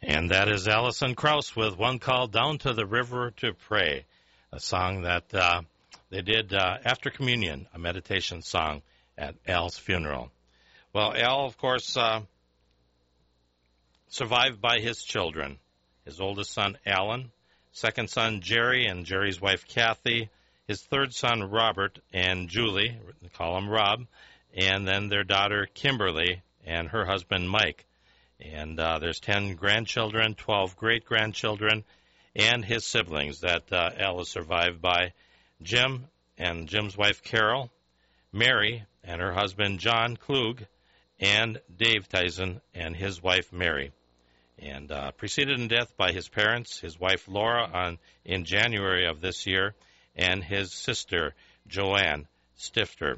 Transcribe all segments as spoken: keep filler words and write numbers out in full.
And that is Alison Krauss with one called Down to the River to Pray, a song that uh, they did uh, after communion, a meditation song at Al's funeral. Well, Al, of course, uh, survived by his children, his oldest son, Alan, second son, Jerry, and Jerry's wife, Kathy, his third son, Robert, and Julie, they call him Rob, and then their daughter, Kimberly, and her husband, Mike. And uh, there's ten grandchildren, twelve great-grandchildren, and his siblings that uh, Al is survived by, Jim and Jim's wife, Carol, Mary and her husband, John Klug, and Dave Tyson and his wife, Mary. And uh, preceded in death by his parents, his wife, Laura, on in January of this year, and his sister, Joanne Stifter.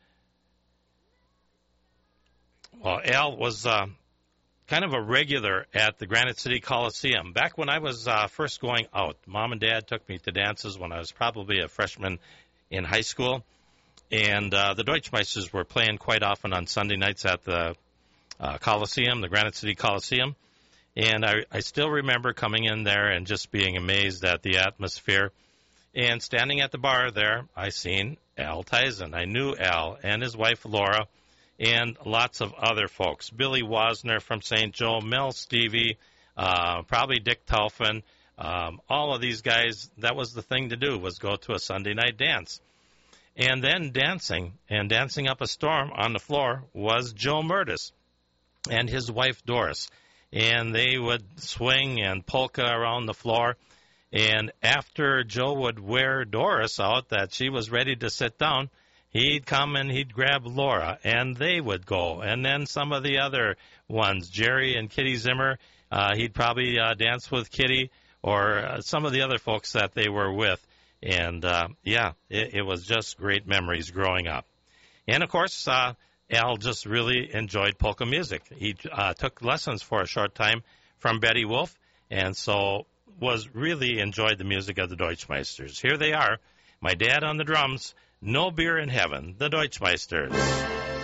Well, Al was... Uh, kind of a regular at the Granite City Coliseum. Back when I was uh, first going out, Mom and Dad took me to dances when I was probably a freshman in high school, and uh, the Deutschmeisters were playing quite often on Sunday nights at the uh, Coliseum, the Granite City Coliseum, and I, I still remember coming in there and just being amazed at the atmosphere, and standing at the bar there, I seen Al Tyson. I knew Al and his wife Laura, and lots of other folks. Billy Wasner from Saint Joe, Mel Stevie, uh, probably Dick Taufin. Um, all of these guys, that was the thing to do, was go to a Sunday night dance. And then dancing, and dancing up a storm on the floor was Joe Murtis and his wife Doris. And they would swing and polka around the floor. And after Joe would wear Doris out, that she was ready to sit down, he'd come and he'd grab Laura, and they would go. And then some of the other ones, Jerry and Kitty Zimmer, uh, he'd probably uh, dance with Kitty, or uh, some of the other folks that they were with. And, uh, yeah, it, it was just great memories growing up. And, of course, uh, Al just really enjoyed polka music. He uh, took lessons for a short time from Betty Wolf, and so was really enjoyed the music of the Deutschmeisters. Here they are, my dad on the drums, No Beer in Heaven, the Deutschmeisters.